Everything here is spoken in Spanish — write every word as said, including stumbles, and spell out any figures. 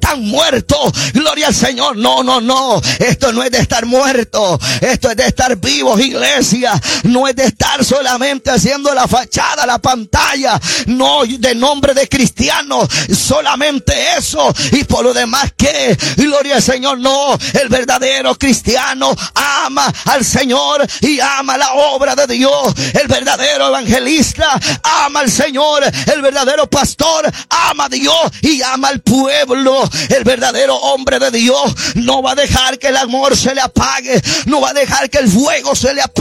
están muertos. Gloria al Señor. No, no, no. Esto no es de estar muerto. Esto es de estar vivos, iglesia. No es de estar solamente haciendo la fachada, la pantalla. No, de nombre de cristiano. Solamente eso. Y por lo demás, ¿qué? Gloria al Señor. No. El verdadero cristiano ama al Señor y ama la obra de Dios. El verdadero evangelista ama al Señor. El verdadero pastor ama a Dios y ama al pueblo. El verdadero hombre de Dios no va a dejar que el amor se le apague. No va a dejar que el fuego se le apague.